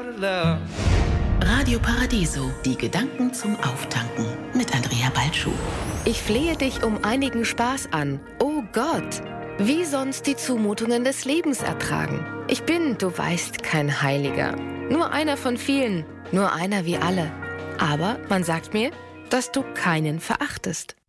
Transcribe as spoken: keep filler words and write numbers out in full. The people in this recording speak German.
Radio Paradiso, die Gedanken zum Auftanken mit Andrea Balschuh. Ich flehe dich um einigen Spaß an. Oh Gott, wie sonst die Zumutungen des Lebens ertragen. Ich bin, du weißt, kein Heiliger. Nur einer von vielen, nur einer wie alle. Aber man sagt mir, dass du keinen verachtest.